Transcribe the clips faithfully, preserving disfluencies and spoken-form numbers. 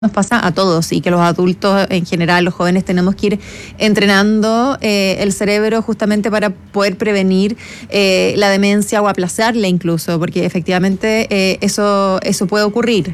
Nos pasa a todos y que los adultos en general, los jóvenes, tenemos que ir entrenando eh, el cerebro justamente para poder prevenir eh, la demencia o aplazarla incluso, porque efectivamente eh, eso, eso puede ocurrir.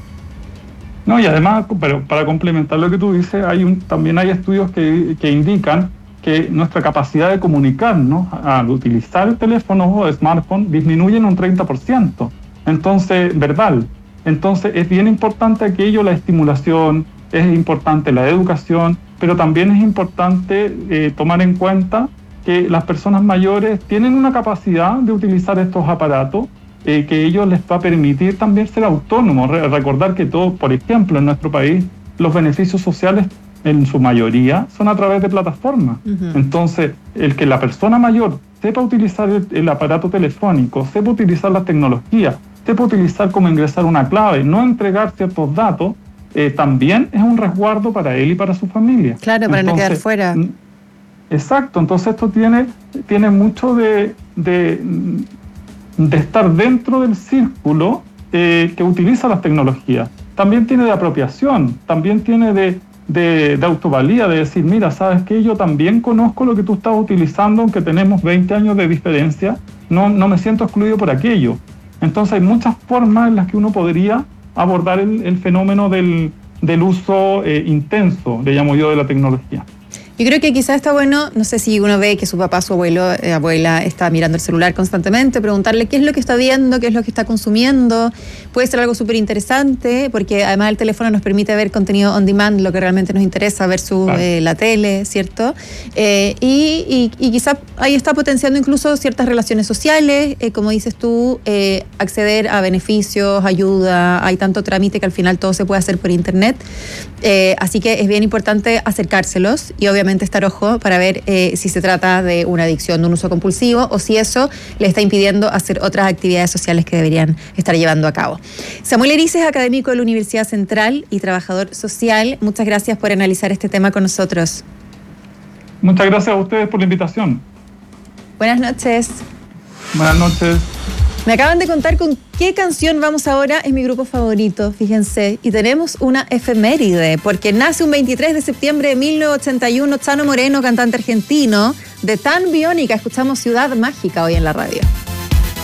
No, y además, pero para complementar lo que tú dices, hay un, también hay estudios que, que indican que nuestra capacidad de comunicarnos al utilizar el teléfono o el smartphone disminuye en un treinta por ciento. Entonces, verbal. Entonces es bien importante aquello, la estimulación, es importante la educación, pero también es importante eh, tomar en cuenta que las personas mayores tienen una capacidad de utilizar estos aparatos eh, que ellos les va a permitir también ser autónomos. Re- recordar que todos, por ejemplo, en nuestro país, los beneficios sociales en su mayoría son a través de plataformas. Uh-huh. Entonces, el que la persona mayor sepa utilizar el, el aparato telefónico, sepa utilizar las tecnologías, sepa utilizar cómo ingresar una clave, no entregar ciertos datos, eh, también es un resguardo para él y para su familia. Claro, para entonces, no quedar fuera. Exacto, entonces esto tiene, tiene mucho de, de, de estar dentro del círculo eh, que utiliza las tecnologías. También tiene de apropiación, también tiene de, de, de autovalía, de decir, mira, ¿sabes qué? Yo también conozco lo que tú estás utilizando, aunque tenemos veinte años de diferencia, no, no me siento excluido por aquello. Entonces hay muchas formas en las que uno podría abordar el, el fenómeno del, del uso eh, intenso, le llamo yo, de la tecnología. Yo creo que quizás está bueno, no sé si uno ve que su papá, su abuelo, eh, abuela está mirando el celular constantemente, preguntarle qué es lo que está viendo, qué es lo que está consumiendo. Puede ser algo súper interesante, porque además el teléfono nos permite ver contenido on demand, lo que realmente nos interesa, versus claro. eh, la tele, ¿cierto? Eh, y, y, y quizás ahí está potenciando incluso ciertas relaciones sociales, eh, como dices tú, eh, acceder a beneficios, ayuda, hay tanto trámite que al final todo se puede hacer por internet. Eh, así que es bien importante acercárselos y obviamente estar ojo para ver eh, si se trata de una adicción, de un uso compulsivo o si eso le está impidiendo hacer otras actividades sociales que deberían estar llevando a cabo. Samuel Erices, académico de la Universidad Central y trabajador social, muchas gracias por analizar este tema con nosotros. Muchas gracias a ustedes por la invitación. Buenas noches. Buenas noches. Me acaban de contar con qué canción vamos ahora, es mi grupo favorito, fíjense, y tenemos una efeméride, porque nace un veintitrés de septiembre de mil novecientos ochenta y uno Chano Moreno, cantante argentino, de Tan Biónica. Escuchamos Ciudad Mágica hoy en la radio.